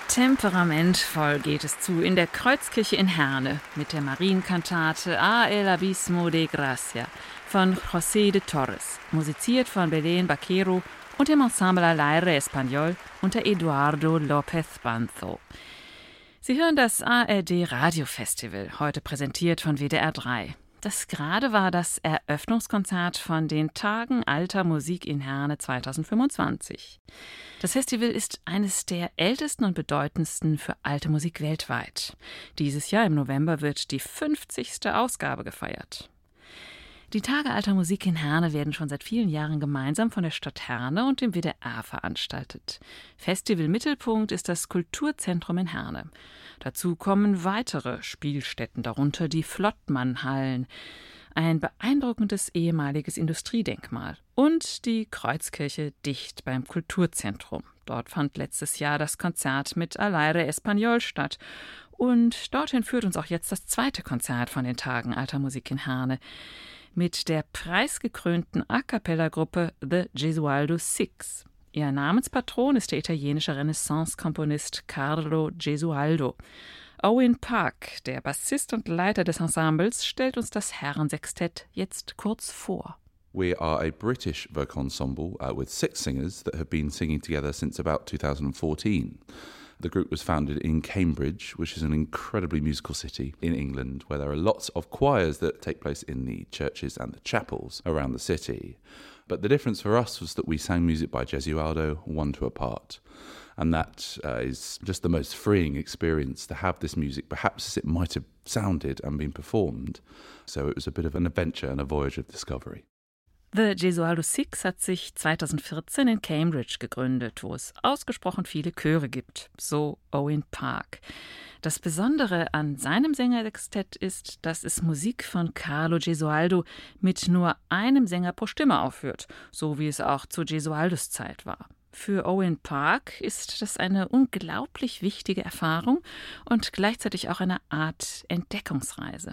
Temperamentvoll geht es zu in der Kreuzkirche in Herne mit der Marienkantate A el Abismo de Gracia von José de Torres, musiziert von Belén Vaquero und dem Ensemble Al Aire Español unter Eduardo López Banzo. Sie hören das ARD Radiofestival, heute präsentiert von WDR 3. Das gerade war das Eröffnungskonzert von den Tagen alter Musik in Herne 2025. Das Festival ist eines der ältesten und bedeutendsten für alte Musik weltweit. Dieses Jahr im November wird die 50. Ausgabe gefeiert. Die Tage alter Musik in Herne werden schon seit vielen Jahren gemeinsam von der Stadt Herne und dem WDR veranstaltet. Festivalmittelpunkt ist das Kulturzentrum in Herne. Dazu kommen weitere Spielstätten, darunter die Flottmann-Hallen, ein beeindruckendes ehemaliges Industriedenkmal und die Kreuzkirche dicht beim Kulturzentrum. Dort fand letztes Jahr das Konzert mit Al Aire Español statt. Und dorthin führt uns auch jetzt das zweite Konzert von den Tagen alter Musik in Herne mit der preisgekrönten A-Cappella-Gruppe The Gesualdo Six. Ihr Namenspatron ist der italienische Renaissance-Komponist Carlo Gesualdo. Owen Park, der Bassist und Leiter des Ensembles, stellt uns das Herrensextett jetzt kurz vor. We are a British vocal ensemble with 6 singers that have been singing together since about 2014. The group was founded in Cambridge, which is an incredibly musical city in England, where there are lots of choirs that take place in the churches and the chapels around the city. But the difference for us was that we sang music by Gesualdo, one to a part. And that is just the most freeing experience to have this music, perhaps as it might have sounded and been performed. So it was a bit of an adventure and a voyage of discovery. The Gesualdo Six hat sich 2014 in Cambridge gegründet, wo es ausgesprochen viele Chöre gibt, so Owen Park. Das Besondere an seinem Sängersextett ist, dass es Musik von Carlo Gesualdo mit nur einem Sänger pro Stimme aufführt, so wie es auch zu Gesualdos Zeit war. Für Owen Park ist das eine unglaublich wichtige Erfahrung und gleichzeitig auch eine Art Entdeckungsreise.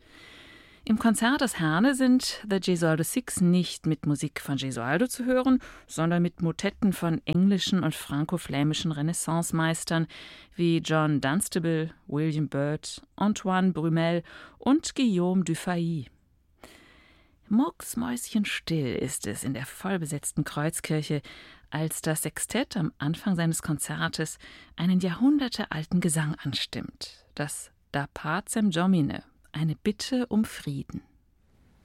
Im Konzert aus Herne sind The Gesualdo Six nicht mit Musik von Gesualdo zu hören, sondern mit Motetten von englischen und franco-flämischen Renaissance-Meistern wie John Dunstable, William Byrd, Antoine Brumel und Guillaume Dufay. Mucksmäuschenstill ist es in der vollbesetzten Kreuzkirche, als das Sextett am Anfang seines Konzertes einen jahrhundertealten Gesang anstimmt, das Da Pacem Domine, eine Bitte um Frieden.